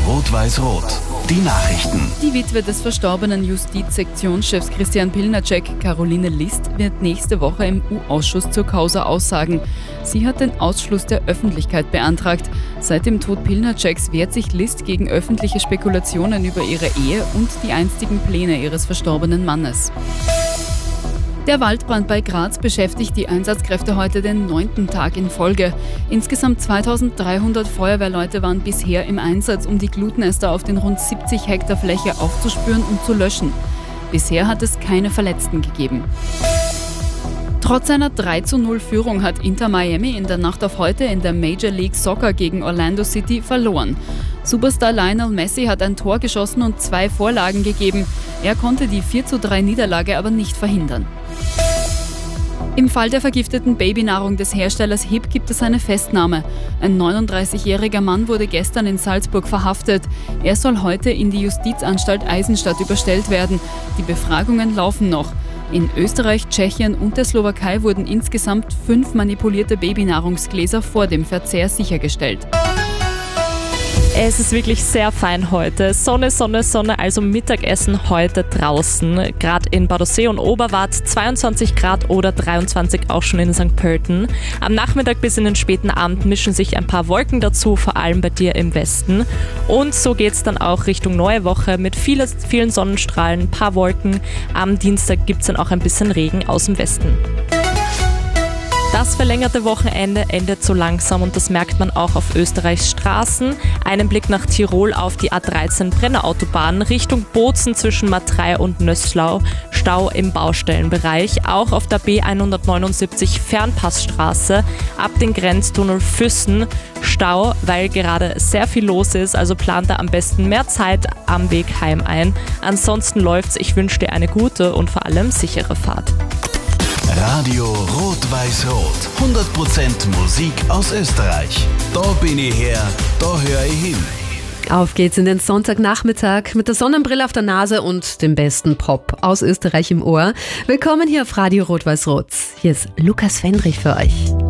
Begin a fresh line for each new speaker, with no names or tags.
Rot-Weiß-Rot. Die Nachrichten.
Die Witwe des verstorbenen Justizsektionschefs Christian Pilnacek, Caroline List, wird nächste Woche im U-Ausschuss zur Causa aussagen. Sie hat den Ausschluss der Öffentlichkeit beantragt. Seit dem Tod Pilnaceks wehrt sich List gegen öffentliche Spekulationen über ihre Ehe und die einstigen Pläne ihres verstorbenen Mannes. Der Waldbrand bei Graz beschäftigt die Einsatzkräfte heute den 9. Tag in Folge. Insgesamt 2300 Feuerwehrleute waren bisher im Einsatz, um die Glutnester auf den rund 70 Hektar Fläche aufzuspüren und zu löschen. Bisher hat es keine Verletzten gegeben. Trotz einer 3:0 Führung hat Inter Miami in der Nacht auf heute in der Major League Soccer gegen Orlando City verloren. Superstar Lionel Messi hat ein Tor geschossen und 2 Vorlagen gegeben. Er konnte die 4:3 Niederlage aber nicht verhindern. Im Fall der vergifteten Babynahrung des Herstellers HiB gibt es eine Festnahme. Ein 39-jähriger Mann wurde gestern in Salzburg verhaftet. Er soll heute in die Justizanstalt Eisenstadt überstellt werden. Die Befragungen laufen noch. In Österreich, Tschechien und der Slowakei wurden insgesamt 5 manipulierte Babynahrungsgläser vor dem Verzehr sichergestellt.
Es ist wirklich sehr fein heute. Sonne, Sonne, Sonne, also Mittagessen heute draußen. Gerade in Baudaussee und Oberwart 22 Grad oder 23 auch schon in St. Pölten. Am Nachmittag bis in den späten Abend mischen sich ein paar Wolken dazu, vor allem bei dir im Westen. Und so geht es dann auch Richtung neue Woche mit vielen Sonnenstrahlen, ein paar Wolken. Am Dienstag gibt es dann auch ein bisschen Regen aus dem Westen. Das verlängerte Wochenende endet so langsam und das merkt man auch auf Österreichs Straßen. Einen Blick nach Tirol auf die A13 Brennerautobahn Richtung Bozen zwischen Matrei und Nösslau. Stau im Baustellenbereich. Auch auf der B179 Fernpassstraße ab den Grenztunnel Füssen Stau, weil gerade sehr viel los ist. Also plant da am besten mehr Zeit am Weg heim ein. Ansonsten läuft's. Ich wünsche dir eine gute und vor allem sichere Fahrt.
Radio Rot-Weiß-Rot. 100% Musik aus Österreich. Da bin ich her, da höre ich hin.
Auf geht's in den Sonntagnachmittag mit der Sonnenbrille auf der Nase und dem besten Pop aus Österreich im Ohr. Willkommen hier auf Radio Rot-Weiß-Rot. Hier ist Lukas Fendrich für euch.